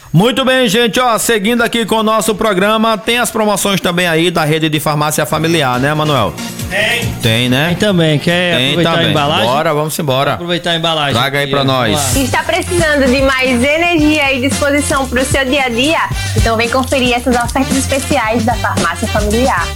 Muito bem, gente, seguindo aqui com o nosso programa, tem as promoções também aí da rede de farmácia familiar, né, Manuel? Tem, né? Tem também, quer aproveitar também a embalagem? Bora, vamos embora. Aproveitar a embalagem. Traga aí pra nós. Está precisando de mais energia e disposição pro seu dia a dia? Então vem conferir essas ofertas especiais da farmácia familiar.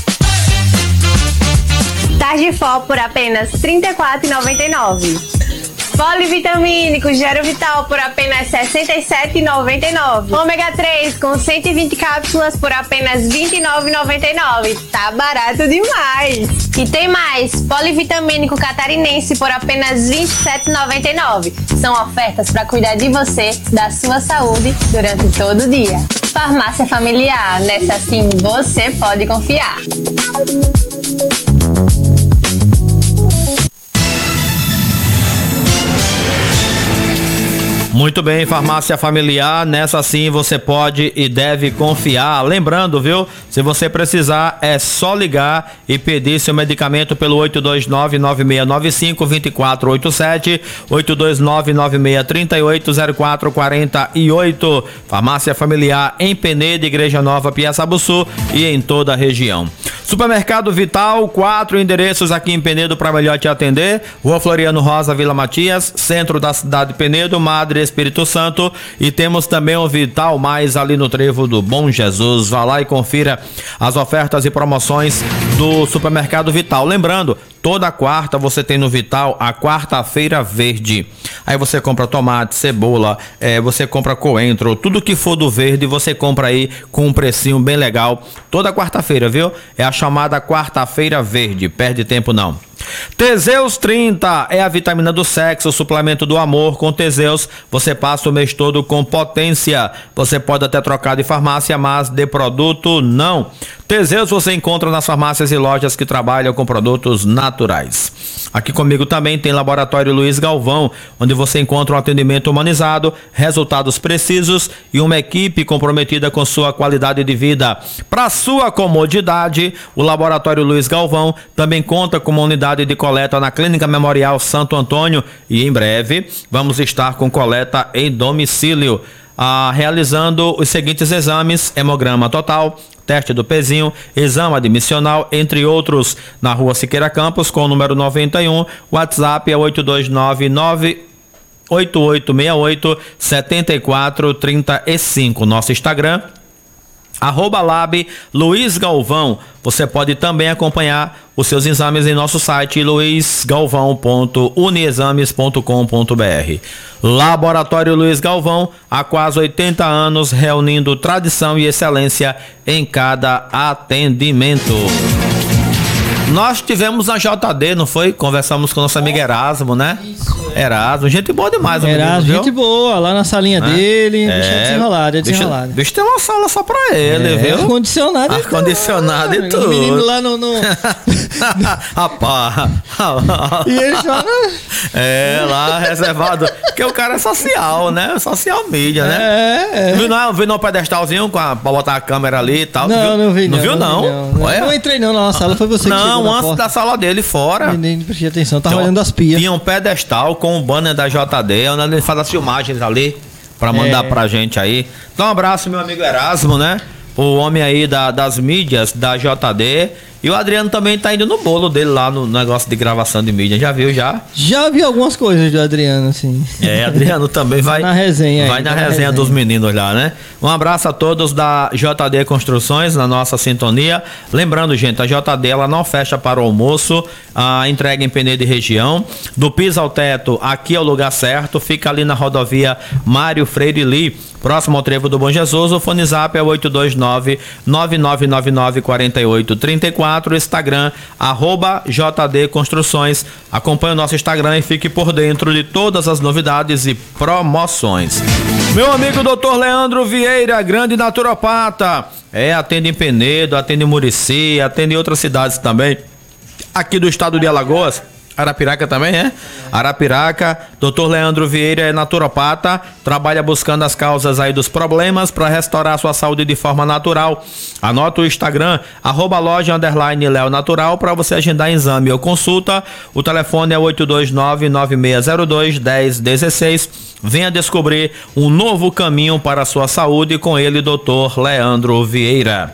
Targifol por apenas R$ 34,99. Polivitamínico Gero Vital por apenas R$ 67,99. Ômega 3 com 120 cápsulas por apenas R$ 29,99. Tá barato demais! E tem mais, Polivitamínico Catarinense por apenas R$ 27,99. São ofertas para cuidar de você, da sua saúde durante todo o dia. Farmácia Familiar, nessa sim você pode confiar. Muito bem, farmácia familiar, nessa sim você pode e deve confiar. Lembrando, viu? Se você precisar, é só ligar e pedir seu medicamento pelo 829-9695-2487, 829-9638-0448. Farmácia familiar em Penedo, Igreja Nova, Piaçabuçu e em toda a região. Supermercado Vital, 4 endereços aqui em Penedo para melhor te atender. Rua Floriano Rosa, Vila Matias, centro da cidade de Penedo, Madre Espírito Santo, e temos também o Vital Mais ali no Trevo do Bom Jesus. Vá lá e confira as ofertas e promoções do Supermercado Vital. Lembrando, toda quarta você tem no Vital a quarta-feira verde. Aí você compra tomate, cebola, você compra coentro, tudo que for do verde você compra aí com um precinho bem legal. Toda quarta-feira, viu? É a chamada quarta-feira verde. Perde tempo não. Teseus 30 é a vitamina do sexo, o suplemento do amor. Com Teseus você passa o mês todo com potência. Você pode até trocar de farmácia, mas de produto não. Teseus você encontra nas farmácias e lojas que trabalham com produtos naturais. Aqui comigo também tem Laboratório Luiz Galvão, onde você encontra um atendimento humanizado, resultados precisos e uma equipe comprometida com sua qualidade de vida. Para sua comodidade, o Laboratório Luiz Galvão também conta com uma unidade de coleta na Clínica Memorial Santo Antônio e em breve vamos estar com coleta em domicílio, realizando os seguintes exames: hemograma total, teste do pezinho, exame admissional, entre outros, na Rua Siqueira Campos, com o número 91, WhatsApp é 829-8868-7435. Nosso Instagram, @lab Luiz Galvão. Você pode também acompanhar os seus exames em nosso site luizgalvão.uniexames.com.br. Laboratório Luiz Galvão, há quase 80 anos, reunindo tradição e excelência em cada atendimento. Nós tivemos a JD, não foi? Conversamos com o nosso amigo Erasmo, né? Isso. Erasmo, gente boa demais. Erasmo, menino, gente boa, lá na salinha dele. Bicho é desenrolado, Bicho tem uma sala só pra ele, viu? Ar-condicionado e tudo. O menino lá no... Rapaz. E ele já... lá reservado. Porque o cara é social, né? Social media, né? Viu no pedestalzinho pra botar a câmera ali e tal? Não vi. Não viu, não? Não entrei não na sala, foi você que chegou. Não, antes da sala dele, fora. Nem prestei atenção, tava olhando as pias. Tinha um pedestal com o banner da JD, onde ele faz as filmagens ali, pra mandar pra gente aí. Então, um abraço, meu amigo Erasmo, né? O homem aí das mídias da JD. E o Adriano também tá indo no bolo dele lá no negócio de gravação de mídia. Já viu, já? Já vi algumas coisas do Adriano, assim. Adriano também vai na resenha. Vai na resenha dos meninos lá, né? Um abraço a todos da JD Construções, na nossa sintonia. Lembrando, gente, a JD, ela não fecha para o almoço, a entrega em Penedo e região. Do piso ao teto, aqui é o lugar certo. Fica ali na rodovia Mário Freire Lee, próximo ao Trevo do Bom Jesus. O fone zap é 829-9999-4834. Instagram, @JD Construções. Acompanhe o nosso Instagram e fique por dentro de todas as novidades e promoções. Meu amigo Dr. Leandro Vieira, grande naturopata, atende em Penedo, atende em Murici, atende em outras cidades também, aqui do estado de Alagoas. Arapiraca também, é? Arapiraca, Dr. Leandro Vieira é naturopata, trabalha buscando as causas aí dos problemas para restaurar sua saúde de forma natural. Anota o Instagram, @loja_Leo Natural, para você agendar exame ou consulta. O telefone é 829-9602-1016. Venha descobrir um novo caminho para a sua saúde com ele, Dr. Leandro Vieira.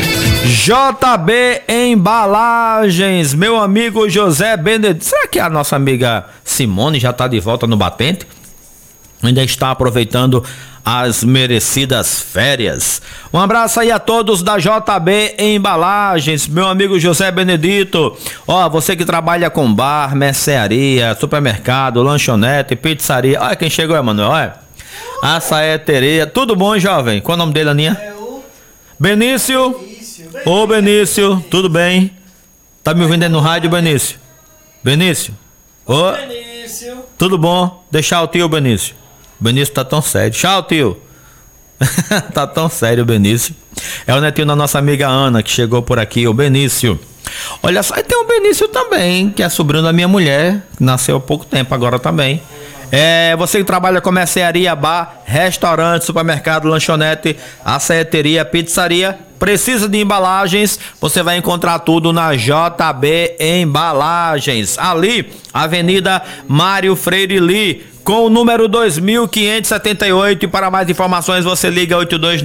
JB Embalagens, meu amigo José Benedito. Será que a nossa amiga Simone já está de volta no batente? Ainda está aproveitando as merecidas férias. Um abraço aí a todos da JB Embalagens, meu amigo José Benedito. Ó, você que trabalha com bar, mercearia, supermercado, lanchonete, pizzaria. Olha quem chegou, Emanuel, olha. Açaeteria. Tudo bom, jovem? Qual é o nome dele, Aninha? Benício. Ô, Benício, tudo bem? Tá me ouvindo aí no rádio, Benício? Benício? Ô, Benício. Tudo bom? Deixar o tio, Benício. Benício tá tão sério. Tchau, tio. Tá tão sério, Benício. É o netinho da nossa amiga Ana que chegou por aqui, o Benício. Olha só, e tem um Benício também, que é sobrinho da minha mulher, que nasceu há pouco tempo agora também. Você que trabalha com mercearia, bar, restaurante, supermercado, lanchonete, açaeteria, pizzaria, precisa de embalagens, você vai encontrar tudo na JB Embalagens, ali, Avenida Mário Freire Lee, com o número 2578. E para mais informações você liga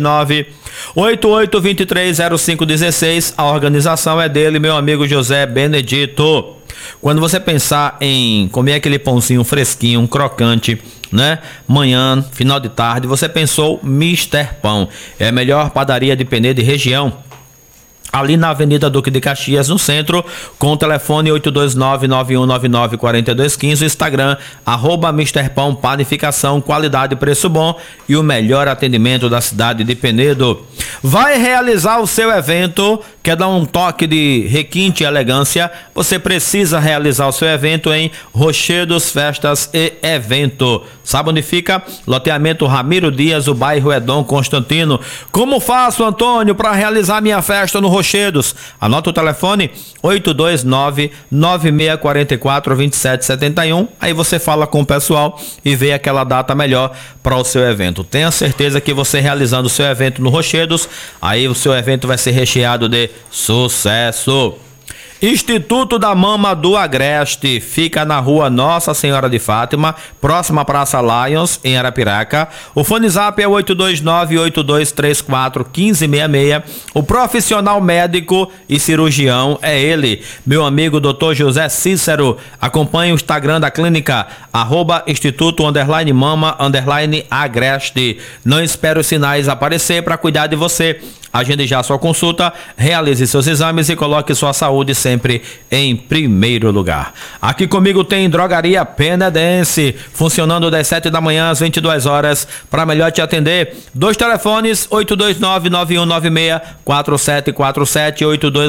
829-8823-0516. A organização é dele, meu amigo José Benedito. Quando você pensar em comer aquele pãozinho fresquinho, crocante, né? Manhã, final de tarde, você pensou Mister Pão. É a melhor padaria de Penedo e região. Ali na Avenida Duque de Caxias, no centro, com o telefone 829-9199-4215, Instagram, @Mr. Pão, panificação, qualidade, preço bom e o melhor atendimento da cidade de Penedo. Vai realizar o seu evento, quer dar um toque de requinte e elegância? Você precisa realizar o seu evento em Rochedos Festas e Evento. Sabe onde fica? Loteamento Ramiro Dias, o bairro Edom Constantino. Como faço, Antônio, para realizar minha festa no Rochedos? Anota o telefone 829-9644-2771. Aí você fala com o pessoal e vê aquela data melhor para o seu evento. Tenha certeza que você realizando o seu evento no Rochedos, aí o seu evento vai ser recheado de sucesso. Instituto da Mama do Agreste fica na rua Nossa Senhora de Fátima, próxima à Praça Lions, em Arapiraca. O fone zap é 829-8234-1566. O profissional médico e cirurgião é ele, meu amigo Dr. José Cícero. Acompanhe o Instagram da clínica, @Instituto_Mama_Agreste. Não espere os sinais aparecer para cuidar de você. Agende já sua consulta, realize seus exames e coloque sua saúde sempre em primeiro lugar. Aqui comigo tem Drogaria Penedense, funcionando das 7 da manhã às 22 horas, para melhor te atender. Dois telefones, 829-9196-4747,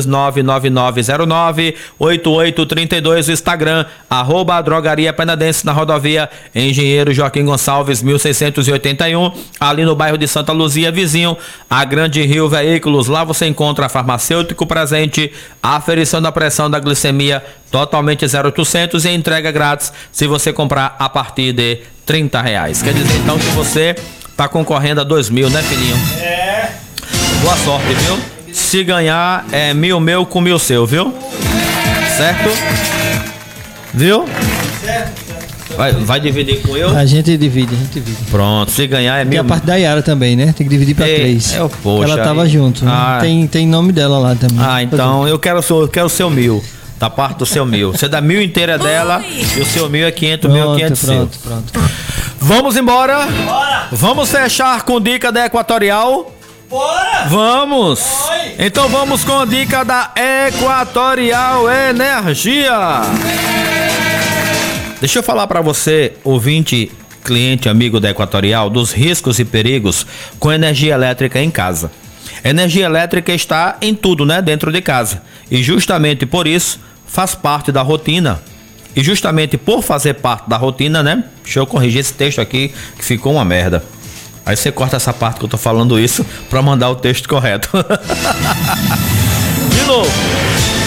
829-9909-8832, Instagram, @Drogaria Penedense, na rodovia Engenheiro Joaquim Gonçalves, 1681, ali no bairro de Santa Luzia, vizinho a Grande Rio Veículos. Lá você encontra farmacêutico presente, aferição da pressão da glicemia totalmente 0800 e entrega grátis se você comprar a partir de R$30. Quer dizer então que você tá concorrendo a 2.000, né, filhinho? É. Boa sorte, viu? Se ganhar é 1.000 meu com 1.000 seu, viu? Certo? Viu? Certo. Vai dividir com eu? A gente divide. Pronto, se ganhar é 1.000. Tem a parte da Yara também, né? Tem que dividir pra 3. Poxa, ela tava junto. Tem nome dela lá também. Então eu quero o seu 1.000. Da parte do seu 1.000. Você dá 1.000 inteira dela e o seu 1.000 é 500, meu 500 seu. Pronto. Vamos embora? Bora! Vamos fechar com dica da Equatorial? Bora! Vamos! Oi. Então vamos com a dica da Equatorial Energia. Deixa eu falar para você, ouvinte, cliente, amigo da Equatorial, dos riscos e perigos com energia elétrica em casa. Energia elétrica está em tudo, né, dentro de casa. E justamente por isso faz parte da rotina. E justamente por fazer parte da rotina, né? Deixa eu corrigir esse texto aqui que ficou uma merda. Aí você corta essa parte que eu tô falando isso para mandar o texto correto. De novo.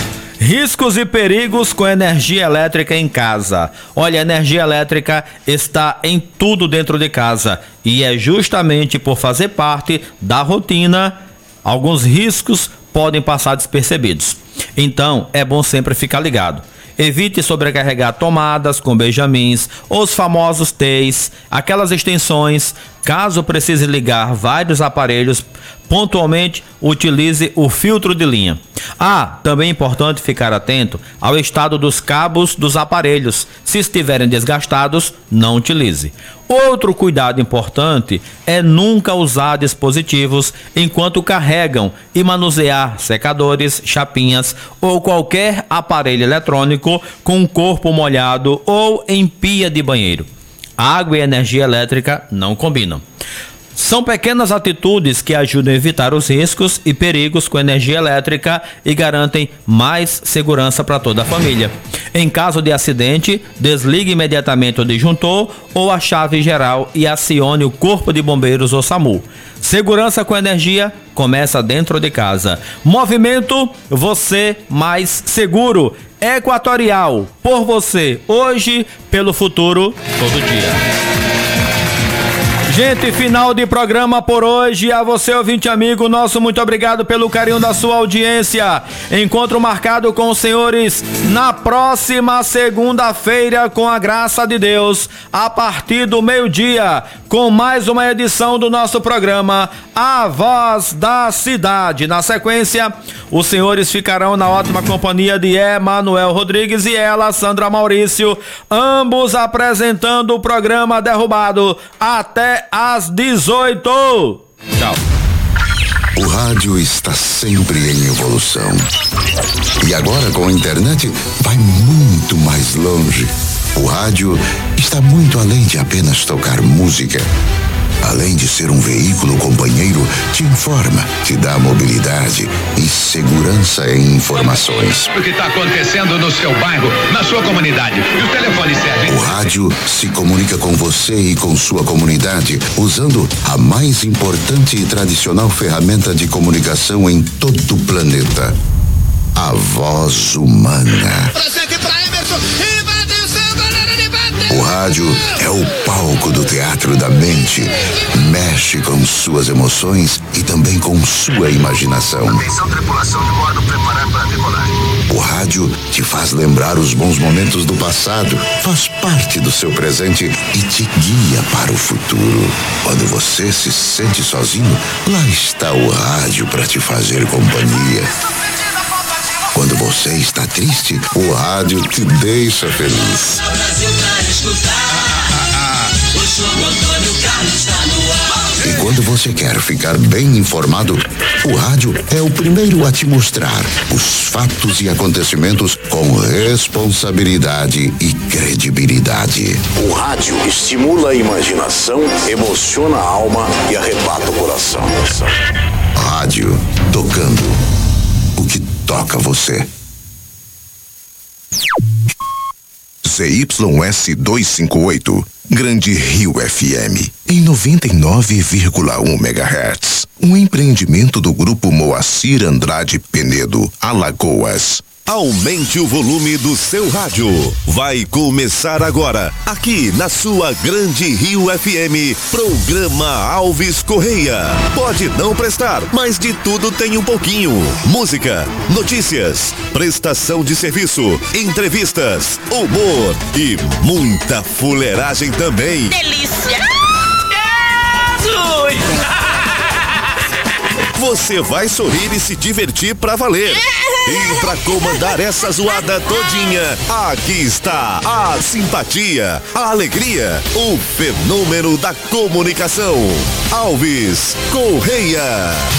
Riscos e perigos com energia elétrica em casa. Olha, a energia elétrica está em tudo dentro de casa e é justamente por fazer parte da rotina, alguns riscos podem passar despercebidos. Então, é bom sempre ficar ligado. Evite sobrecarregar tomadas com benjamins, os famosos T's, aquelas extensões. Caso precise ligar vários aparelhos, pontualmente utilize o filtro de linha. Também é importante ficar atento ao estado dos cabos dos aparelhos. Se estiverem desgastados, não utilize. Outro cuidado importante é nunca usar dispositivos enquanto carregam e manusear secadores, chapinhas ou qualquer aparelho eletrônico com corpo molhado ou em pia de banheiro. Água e energia elétrica não combinam. São pequenas atitudes que ajudam a evitar os riscos e perigos com energia elétrica e garantem mais segurança para toda a família. Em caso de acidente, desligue imediatamente o disjuntor ou a chave geral e acione o Corpo de Bombeiros ou SAMU. Segurança com energia começa dentro de casa. Movimento, você mais seguro. Equatorial, por você, hoje, pelo futuro, todo dia. Gente, final de programa por hoje. A você, ouvinte amigo, nosso muito obrigado pelo carinho da sua audiência. Encontro marcado com os senhores na próxima segunda-feira, com a graça de Deus, a partir do meio-dia, com mais uma edição do nosso programa A Voz da Cidade. Na sequência, os senhores ficarão na ótima companhia de Emanuel Rodrigues e ela, Sandra Maurício, ambos apresentando o programa Derrubado até às 18. Tchau. O rádio está sempre em evolução. E agora com a internet vai muito mais longe. O rádio está muito além de apenas tocar música. Além de ser um veículo companheiro, te informa, te dá mobilidade e segurança em informações. O que está acontecendo no seu bairro, na sua comunidade. E o telefone serve. O rádio se comunica com você e com sua comunidade usando a mais importante e tradicional ferramenta de comunicação em todo o planeta: a voz humana. Presente pra Emerson. O rádio é o palco do teatro da mente. Mexe com suas emoções e também com sua imaginação. Atenção, tripulação de bordo, preparar para decolar. O rádio te faz lembrar os bons momentos do passado, faz parte do seu presente e te guia para o futuro. Quando você se sente sozinho, lá está o rádio para te fazer companhia. Quando você está triste, o rádio te deixa feliz. E quando você quer ficar bem informado, o rádio é o primeiro a te mostrar os fatos e acontecimentos com responsabilidade e credibilidade. O rádio estimula a imaginação, emociona a alma e arrebata o coração. Rádio, tocando o que toca você. ZYS 258, Grande Rio FM, em 99,1 MHz. Um empreendimento do Grupo Moacir Andrade Penedo, Alagoas. Aumente o volume do seu rádio. Vai começar agora, aqui na sua Grande Rio FM, programa Alves Correia. Pode não prestar, mas de tudo tem um pouquinho. Música, notícias, prestação de serviço, entrevistas, humor e muita fuleiragem também. Delícia! Jesus! Você vai sorrir e se divertir pra valer. E pra comandar essa zoada todinha, aqui está a simpatia, a alegria, o fenômeno da comunicação. Alves Correia.